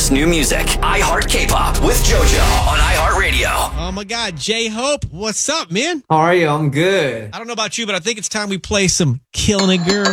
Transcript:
latest new music. iHeart K-Pop with JoJo on iHeartRadio. Oh my God, J-Hope, what's up, man? How are you? I'm good. I don't know about you, but I think it's time we play some Killing a Girl.